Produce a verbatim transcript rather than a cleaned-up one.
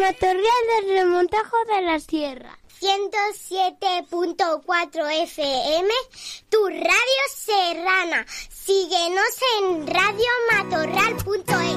Matorral del Remontajo de la Sierra. ciento siete punto cuatro F M, tu radio serrana. Síguenos en radio matorral punto es.